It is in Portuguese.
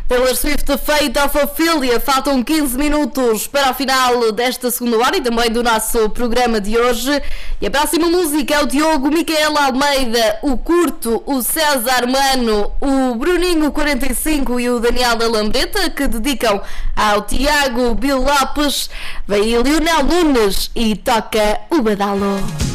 Taylor Swift, Fate of Ophelia. Faltam 15 minutos para o final desta segunda hora e também do nosso programa de hoje. E a próxima música é o Diogo Micaela Almeida, o Curto, o César Mano, o Bruninho 45 e o Daniel da Lambreta, que dedicam ao Tiago Bill Lopes. Vem Lionel Nunes e toca o Badalo.